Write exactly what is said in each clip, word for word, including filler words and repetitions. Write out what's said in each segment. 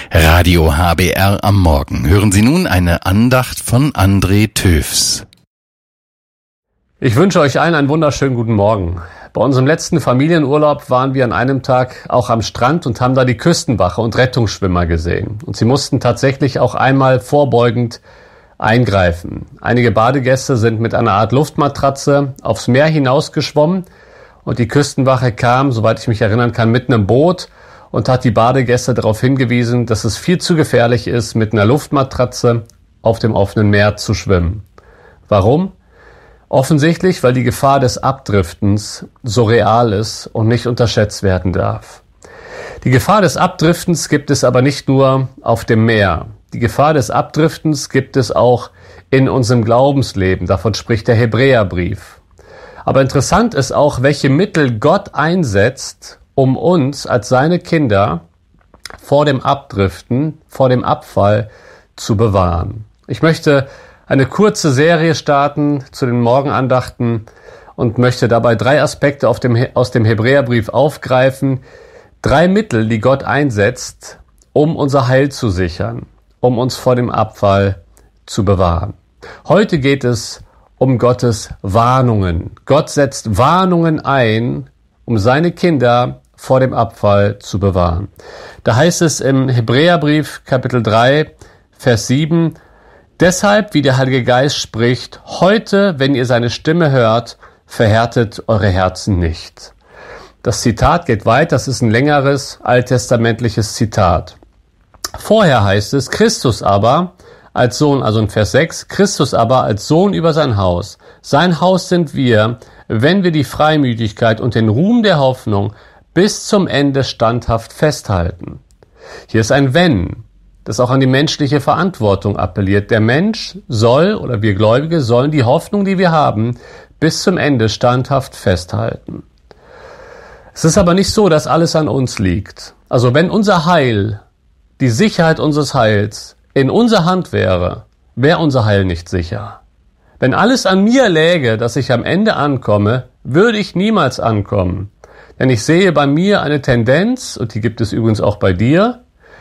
Radio H B R am Morgen. Hören Sie nun eine Andacht von André Töfs. Ich wünsche euch allen einen wunderschönen guten Morgen. Bei unserem letzten Familienurlaub waren wir an einem Tag auch am Strand und haben da die Küstenwache und Rettungsschwimmer gesehen. Und sie mussten tatsächlich auch einmal vorbeugend eingreifen. Einige Badegäste sind mit einer Art Luftmatratze aufs Meer hinausgeschwommen und die Küstenwache kam, soweit ich mich erinnern kann, mit einem Boot und hat die Badegäste darauf hingewiesen, dass es viel zu gefährlich ist, mit einer Luftmatratze auf dem offenen Meer zu schwimmen. Warum? Offensichtlich, weil die Gefahr des Abdriftens so real ist und nicht unterschätzt werden darf. Die Gefahr des Abdriftens gibt es aber nicht nur auf dem Meer. Die Gefahr des Abdriftens gibt es auch in unserem Glaubensleben. Davon spricht der Hebräerbrief. Aber interessant ist auch, welche Mittel Gott einsetzt, um uns als seine Kinder vor dem Abdriften, vor dem Abfall zu bewahren. Ich möchte eine kurze Serie starten zu den Morgenandachten und möchte dabei drei Aspekte auf dem, aus dem Hebräerbrief aufgreifen. Drei Mittel, die Gott einsetzt, um unser Heil zu sichern, um uns vor dem Abfall zu bewahren. Heute geht es um Gottes Warnungen. Gott setzt Warnungen ein, um seine Kinder vor dem Abfall zu bewahren. Da heißt es im Hebräerbrief Kapitel drei, Vers sieben, deshalb, wie der Heilige Geist spricht, heute, wenn ihr seine Stimme hört, verhärtet eure Herzen nicht. Das Zitat geht weit, das ist ein längeres alttestamentliches Zitat. Vorher heißt es, Christus aber als Sohn, also in Vers sechs, Christus aber als Sohn über sein Haus. Sein Haus sind wir, wenn wir die Freimütigkeit und den Ruhm der Hoffnung bis zum Ende standhaft festhalten. Hier ist ein Wenn, das auch an die menschliche Verantwortung appelliert. Der Mensch soll, oder wir Gläubige sollen die Hoffnung, die wir haben, bis zum Ende standhaft festhalten. Es ist aber nicht so, dass alles an uns liegt. Also wenn unser Heil, die Sicherheit unseres Heils in unserer Hand wäre, wäre unser Heil nicht sicher. Wenn alles an mir läge, dass ich am Ende ankomme, würde ich niemals ankommen. Denn ich sehe bei mir eine Tendenz, und die gibt es übrigens auch bei dir,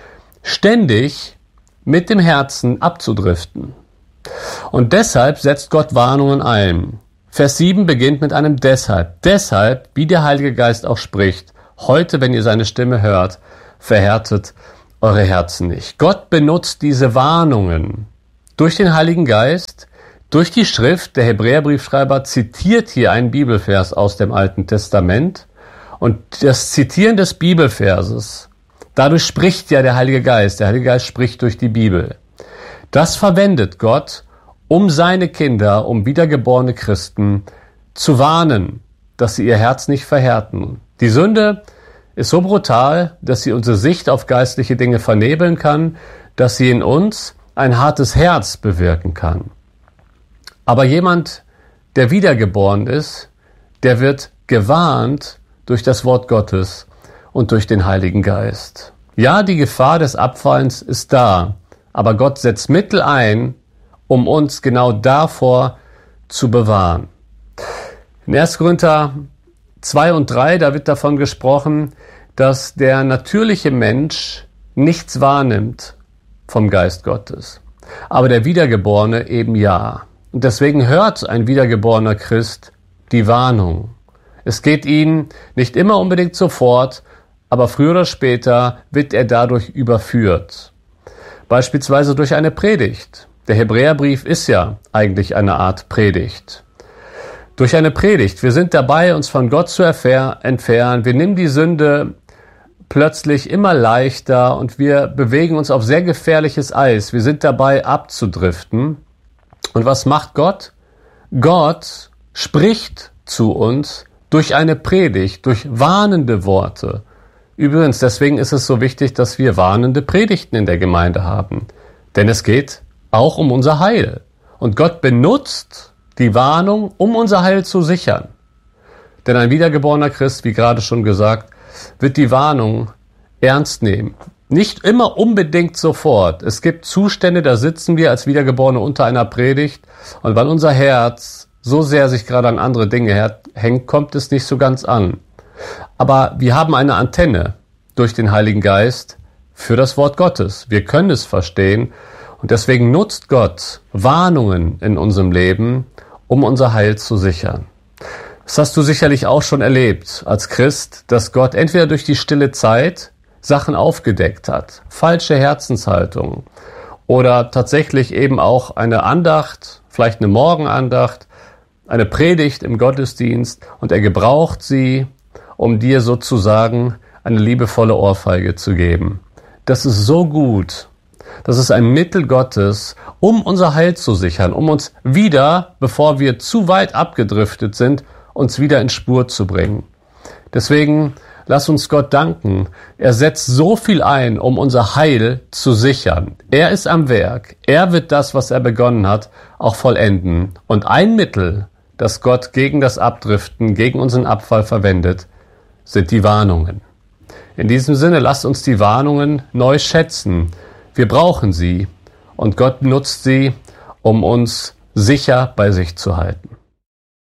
ständig mit dem Herzen abzudriften. Und deshalb setzt Gott Warnungen ein. Vers sieben beginnt mit einem Deshalb. Deshalb, wie der Heilige Geist auch spricht, heute, wenn ihr seine Stimme hört, verhärtet eure Herzen nicht. Gott benutzt diese Warnungen durch den Heiligen Geist, durch die Schrift. Der Hebräerbriefschreiber zitiert hier einen Bibelvers aus dem Alten Testament. Und das Zitieren des Bibelverses, dadurch spricht ja der Heilige Geist. Der Heilige Geist spricht durch die Bibel. Das verwendet Gott, um seine Kinder, um wiedergeborene Christen zu warnen, dass sie ihr Herz nicht verhärten. Die Sünde ist so brutal, dass sie unsere Sicht auf geistliche Dinge vernebeln kann, dass sie in uns ein hartes Herz bewirken kann. Aber jemand, der wiedergeboren ist, der wird gewarnt durch das Wort Gottes und durch den Heiligen Geist. Ja, die Gefahr des Abfallens ist da, aber Gott setzt Mittel ein, um uns genau davor zu bewahren. In erster Korinther zwei und drei, da wird davon gesprochen, dass der natürliche Mensch nichts wahrnimmt vom Geist Gottes, aber der Wiedergeborene eben ja. Und deswegen hört ein wiedergeborener Christ die Warnung. Es geht ihm nicht immer unbedingt sofort, aber früher oder später wird er dadurch überführt. Beispielsweise durch eine Predigt. Der Hebräerbrief ist ja eigentlich eine Art Predigt. Durch eine Predigt. Wir sind dabei, uns von Gott zu entfernen. Wir nehmen die Sünde plötzlich immer leichter und wir bewegen uns auf sehr gefährliches Eis. Wir sind dabei, abzudriften. Und was macht Gott? Gott spricht zu uns durch eine Predigt, durch warnende Worte. Übrigens, deswegen ist es so wichtig, dass wir warnende Predigten in der Gemeinde haben. Denn es geht auch um unser Heil. Und Gott benutzt die Warnung, um unser Heil zu sichern. Denn ein wiedergeborener Christ, wie gerade schon gesagt, wird die Warnung ernst nehmen. Nicht immer unbedingt sofort. Es gibt Zustände, da sitzen wir als Wiedergeborene unter einer Predigt und weil unser Herz so sehr sich gerade an andere Dinge hängt, kommt es nicht so ganz an. Aber wir haben eine Antenne durch den Heiligen Geist für das Wort Gottes. Wir können es verstehen und deswegen nutzt Gott Warnungen in unserem Leben, um unser Heil zu sichern. Das hast du sicherlich auch schon erlebt als Christ, dass Gott entweder durch die stille Zeit Sachen aufgedeckt hat, falsche Herzenshaltungen oder tatsächlich eben auch eine Andacht, vielleicht eine Morgenandacht, eine Predigt im Gottesdienst und er gebraucht sie, um dir sozusagen eine liebevolle Ohrfeige zu geben. Das ist so gut. Das ist ein Mittel Gottes, um unser Heil zu sichern, um uns wieder, bevor wir zu weit abgedriftet sind, uns wieder in Spur zu bringen. Deswegen lass uns Gott danken. Er setzt so viel ein, um unser Heil zu sichern. Er ist am Werk. Er wird das, was er begonnen hat, auch vollenden. Und ein Mittel, das Gott gegen das Abdriften, gegen unseren Abfall verwendet, sind die Warnungen. In diesem Sinne, lasst uns die Warnungen neu schätzen. Wir brauchen sie und Gott nutzt sie, um uns sicher bei sich zu halten.